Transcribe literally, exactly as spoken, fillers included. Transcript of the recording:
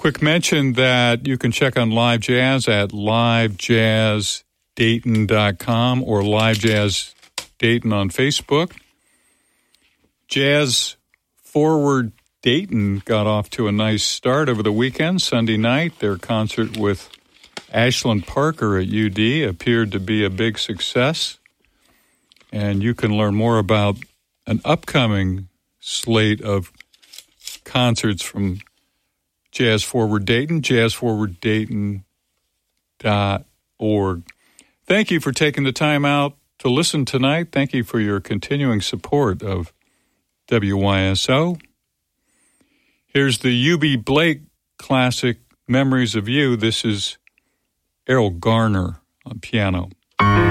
Quick mention that you can check on Live Jazz at live jazz dayton dot com or Live Jazz Dayton on Facebook. Jazz Forward Dayton got off to a nice start over the weekend. Sunday night, their concert with Ashland Parker at U D appeared to be a big success. And you can learn more about an upcoming slate of concerts from Jazz Forward Dayton, jazz forward dayton dot org. Thank you for taking the time out to listen tonight. Thank you for your continuing support of W Y S O. Here's the U B. Blake classic, Memories of You. This is Errol Garner on piano.